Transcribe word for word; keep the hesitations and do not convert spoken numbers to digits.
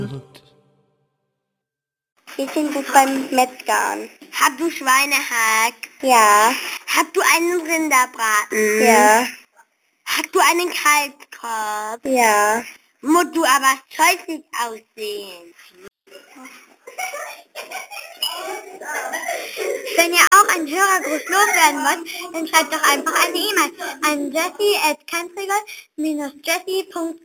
Ich den Ruf beim Metzger an. Hast du Schweinehack? Ja. Hast du einen Rinderbraten? Ja. Hast du einen Kalbskopf? Ja. Musst du aber scheußlich aussehen. Wenn ihr auch einen Hörergruß loswerden wollt, dann schreibt doch einfach eine E-Mail an jessie at jessie punkt